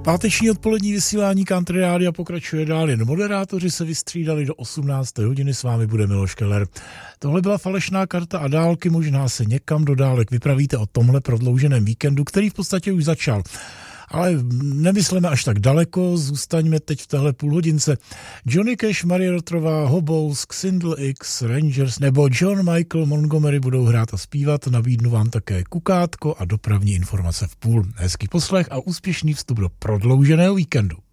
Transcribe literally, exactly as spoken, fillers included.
Páteční odpolední vysílání Country Rádia pokračuje dál, jen moderátoři se vystřídali do osmnácté hodiny, s vámi bude Miloš Keller. Tohle byla falešná karta a dálky, možná se někam do dálek vypravíte o tomhle prodlouženém víkendu, který v podstatě už začal. Ale nemyslíme až tak daleko, zůstaňme teď v téhle půlhodince. Johnny Cash, Marie Rotrová, Hobousk, Sindel X, Rangers nebo John Michael Montgomery budou hrát a zpívat. Nabídnu vám také kukátko a dopravní informace v půl. Hezký poslech a úspěšný vstup do prodlouženého víkendu.